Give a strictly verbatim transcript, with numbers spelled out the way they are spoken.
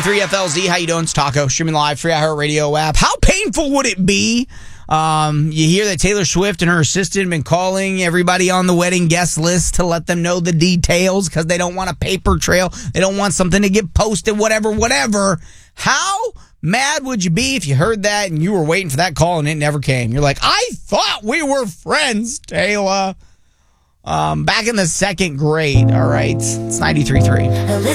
point three F L Z. How you doing? It's Taco. Streaming live, free iHeartRadio app. How painful would it be? Um, you hear that Taylor Swift and her assistant have been calling everybody on the wedding guest list to let them know the details because they don't want a paper trail. They don't want something to get posted, whatever, whatever. How mad would you be if you heard that and you were waiting for that call and it never came? You're like, I thought we were friends, Taylor. Um, back in the second grade, all right? It's ninety-three point three.